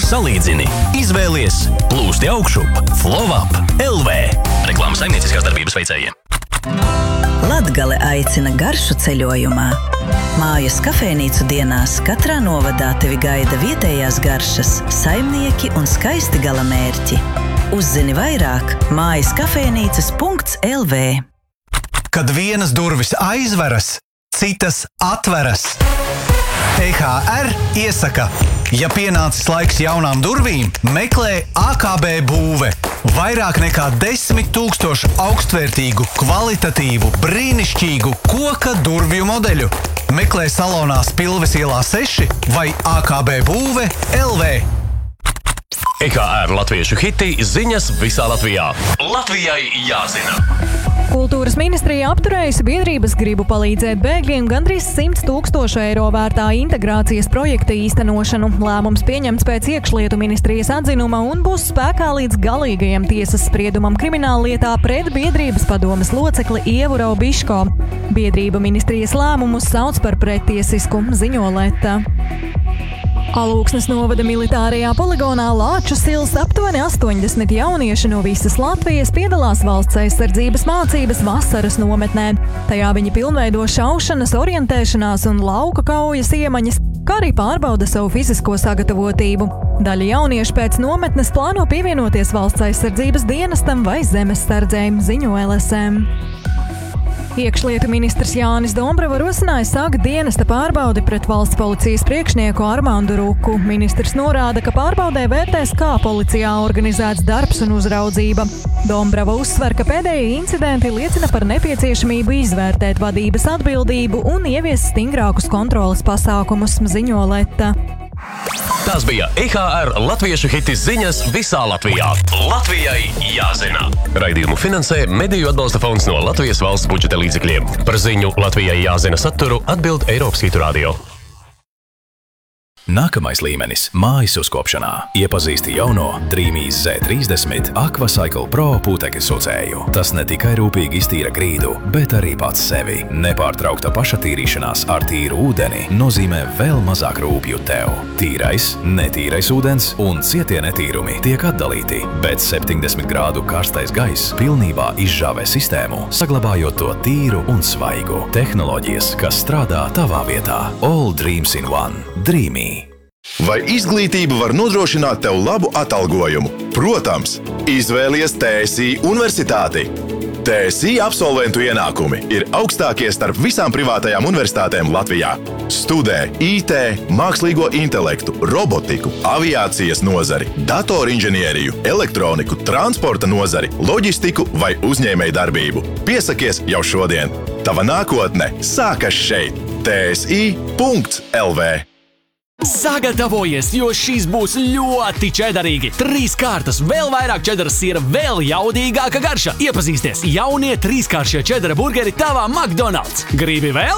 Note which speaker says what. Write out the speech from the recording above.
Speaker 1: Salīdzini, izvēlies, plūsti augšup, Flovap LV. Reklāmas saimnieciskās darbības veicējiem.
Speaker 2: Latgale aicina garšu ceļojumā. Mājas kafejnīcu dienās katrā novadā tevi gaida vietējās garšas, saimnieki un skaisti galamērķi. Uzzini vairāk mājaskafejnīcas.lv.
Speaker 3: Kad vienas durvis aizveras, citas atveras. EHR iesaka, ja pienācis laiks jaunām durvīm, meklē AKB būve. Vairāk nekā 10 000 augstvērtīgu, kvalitatīvu, brīnišķīgu koka durvju modeļu. Meklē salonā Spilves ielā 6 vai AKB būve LV.
Speaker 1: EHR latviešu hiti ziņas visā Latvijā. Latvijai jāzina!
Speaker 4: Kultūras ministrija apturējusi biedrības gribu palīdzēt bēgļiem gandrīz 100 000 eiro vērtā integrācijas projekta īstenošanu. Lēmums pieņemts pēc iekšlietu ministrijas atzinuma un būs spēkā līdz galīgajam tiesas spriedumam krimināllietā pret biedrības padomes locekli Ievu Raubiško. Biedrība ministrijas lēmumus sauc par prettiesisku, ziņo Leta. Alūksnes novada militārajā poligonā Lāču sils aptuveni 80 jaunieši no visas Latvijas piedalās valsts aizsardzības mācības vasaras nometnē. Tajā viņi pilnveido šaušanas, orientēšanās un lauka kaujas iemaņas, kā arī pārbauda savu fizisko sagatavotību. Daļa jauniešu pēc nometnes plāno pievienoties valsts aizsardzības dienestam vai zemessardzēm, ziņo LSM. Iekšlietu ministrs Jānis Dombrava rosināja sākt dienesta pārbaudi pret valsts policijas priekšnieku Armandu Ruku. Ministrs norāda, ka pārbaudē vērtēs, kā policijā organizēts darbs un uzraudzība. Dombrava uzsver, ka pēdējie incidenti liecina par nepieciešamību izvērtēt vadības atbildību un ieviest stingrākus kontroles pasākumus, ziņo Leta.
Speaker 1: Tās bija EHR latviešu hiti ziņas visā Latvijā. Latvijai jāzina! Raidījumu finansē Mediju atbalsta fonds no Latvijas valsts budžeta līdzekļiem. Par ziņu Latvijai jāzina saturu atbild Eiropas Hitu radio.
Speaker 5: Nākamais līmenis – mājas uzkopšanā. Iepazīsti jauno Dreamīs Z30 Aquacycle Pro putekļu sucēju. Tas ne tikai rūpīgi iztīra grīdu, bet arī pats sevi. Nepārtraukta pašatīrīšanās ar tīru ūdeni nozīmē vēl mazāk rūpju tev. Tīrais, netīrais ūdens un cietie netīrumi tiek atdalīti, bet 70 grādu karstais gaiss pilnībā izžāvē sistēmu, saglabājot to tīru un svaigu. Tehnoloģijas, kas strādā tavā vietā. All dreams in one. Dreamy.
Speaker 6: Vai izglītība var nodrošināt tev labu atalgojumu? Protams, izvēlies TSI universitāti. TSI absolventu ienākumi ir augstākie starp visām privātajām universitātēm Latvijā. Studē IT, mākslīgo intelektu, robotiku, aviācijas nozari, datorinženieriju, elektroniku, transporta nozari, loģistiku vai uzņēmēju darbību. Piesakies jau šodien. Tava nākotne sākas šeit. TSI.lv.
Speaker 7: Sagatavojies, jo šis būs ļoti čedarīgi. 3 kārtas, vēl vairāk čedaras siera, vēl jaudīgāka garša. Iepazīsties, jaunie 3-kāršie čedara burgeri tavā McDonald's. Gribi vēl?